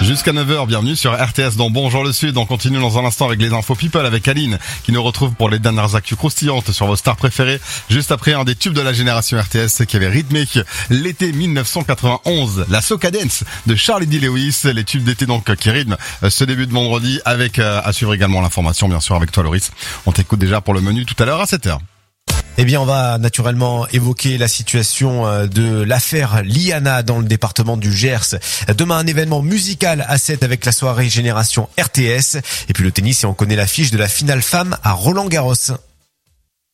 Jusqu'à 9h, bienvenue sur RTS dans Bonjour le Sud. On continue dans un instant avec les infos people avec Aline qui nous retrouve pour les dernières actus croustillantes sur vos stars préférées. Juste après un des tubes de la génération RTS qui avait rythmé l'été 1991, la Soca Dance de Charlie D. Lewis. Les tubes d'été donc qui rythment ce début de vendredi avec à suivre également l'information bien sûr avec toi Loris. On t'écoute déjà pour le menu tout à l'heure à 7h. Eh bien, on va naturellement évoquer la situation de l'affaire Liana dans le département du Gers. Demain, un événement musical à 7 avec la soirée Génération RTS. Et puis le tennis, et on connaît l'affiche de la finale femme à Roland-Garros.